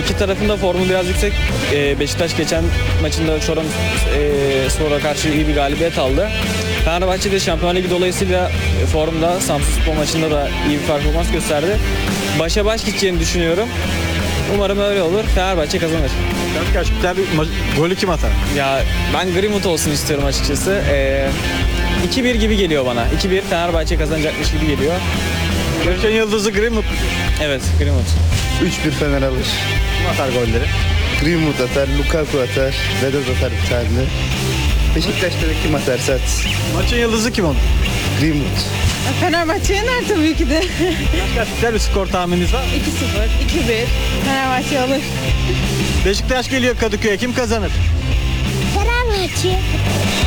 iki tarafın da formu biraz yüksek. Beşiktaş geçen maçında Çorum Spor'a karşı iyi bir galibiyet aldı. Fenerbahçe de Şampiyonlar Ligi dolayısıyla formda, Samsunspor maçında da iyi bir performans gösterdi. Başa baş gideceğini düşünüyorum. Umarım öyle olur. Fenerbahçe kazanır. Kaç biter, golü kim atar? Ya ben Greenwood olsun istiyorum açıkçası. 2-1 gibi geliyor bana. 2-1 Fenerbahçe kazanacakmış gibi geliyor. Görkem Yıldız'ı Greenwood. Evet, Greenwood. 3-1 Fener alır. Kim atar golleri? Greenwood atar, Lukaku atar, Vedat atar bir tane. Beşiktaş'ta da kim atarsa atsın. Maçın yıldızı kim olur? Greenwood. Fenerbahçe yener tabii ki de. Kaç biter bir skor tahmininiz var mı? 2-0, 2-1. Fenerbahçe alır. Beşiktaş geliyor Kadıköy'e, kim kazanır? Fenerbahçe.